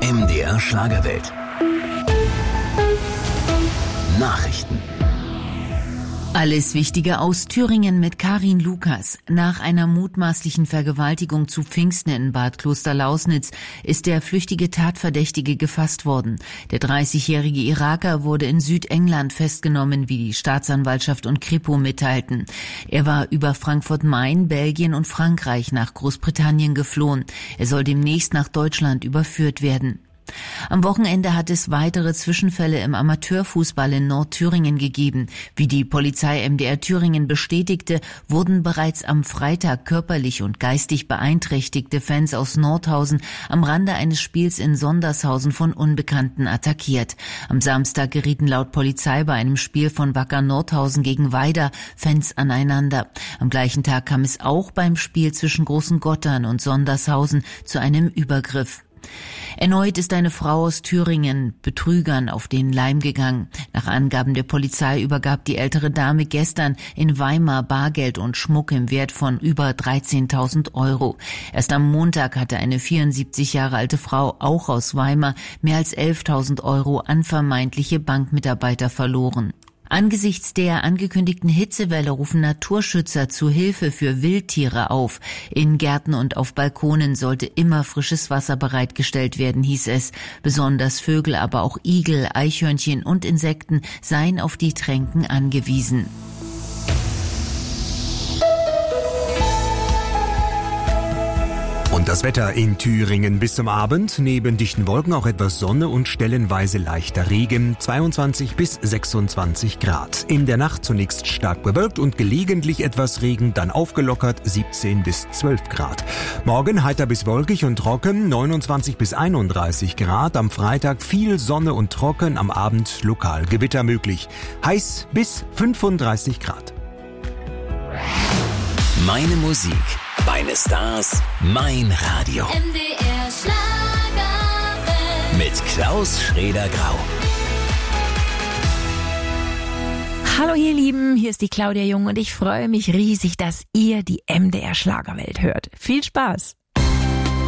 MDR Schlagerwelt. Nachrichten. Alles Wichtige aus Thüringen mit Karin Lukas. Nach einer mutmaßlichen Vergewaltigung zu Pfingsten in Bad Klosterlausnitz ist der flüchtige Tatverdächtige gefasst worden. Der 30-jährige Iraker wurde in Südengland festgenommen, wie die Staatsanwaltschaft und Kripo mitteilten. Er war über Frankfurt-Main, Belgien und Frankreich nach Großbritannien geflohen. Er soll demnächst nach Deutschland überführt werden. Am Wochenende hat es weitere Zwischenfälle im Amateurfußball in Nordthüringen gegeben. Wie die Polizei MDR Thüringen bestätigte, wurden bereits am Freitag körperlich und geistig beeinträchtigte Fans aus Nordhausen am Rande eines Spiels in Sondershausen von Unbekannten attackiert. Am Samstag gerieten laut Polizei bei einem Spiel von Wacker Nordhausen gegen Weida Fans aneinander. Am gleichen Tag kam es auch beim Spiel zwischen Großen Gottern und Sondershausen zu einem Übergriff. Erneut ist eine Frau aus Thüringen Betrügern auf den Leim gegangen. Nach Angaben der Polizei übergab die ältere Dame gestern in Weimar Bargeld und Schmuck im Wert von über 13.000 Euro. Erst am Montag hatte eine 74 Jahre alte Frau, auch aus Weimar, mehr als 11.000 Euro an vermeintliche Bankmitarbeiter verloren. Angesichts der angekündigten Hitzewelle rufen Naturschützer zu Hilfe für Wildtiere auf. In Gärten und auf Balkonen sollte immer frisches Wasser bereitgestellt werden, hieß es. Besonders Vögel, aber auch Igel, Eichhörnchen und Insekten seien auf die Tränken angewiesen. Und das Wetter in Thüringen bis zum Abend. Neben dichten Wolken auch etwas Sonne und stellenweise leichter Regen. 22 bis 26 Grad. In der Nacht zunächst stark bewölkt und gelegentlich etwas Regen, dann aufgelockert 17 bis 12 Grad. Morgen heiter bis wolkig und trocken, 29 bis 31 Grad. Am Freitag viel Sonne und trocken, am Abend lokal Gewitter möglich. Heiß bis 35 Grad. Meine Musik, meine Stars, mein Radio. MDR Schlagerwelt. Mit Klaus Schrader-Grau. Hallo ihr Lieben, hier ist die Claudia Jung und ich freue mich riesig, dass ihr die MDR Schlagerwelt hört. Viel Spaß!